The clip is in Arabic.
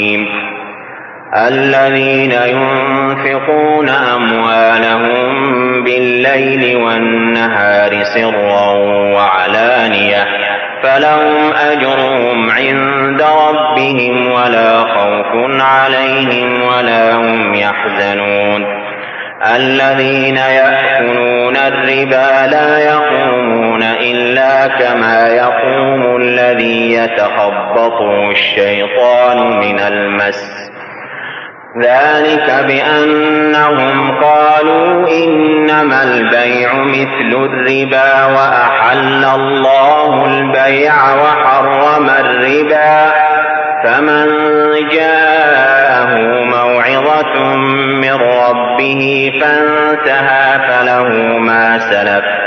الذين ينفقون أموالهم بالليل والنهار سرا وعلانية فلهم أجرهم عند ربهم ولا خوف عليهم ولا هم يحزنون. الذين يأكلون الربا لا يقومون إلا كما يقوم الذي يتخبطه الشيطان من المس، ذلك بأنهم قالوا إنما البيع مثل الربا وأحل الله البيع وحرم الربا، فمن جاءه موعظة من ربه فانتهى فله ما سلف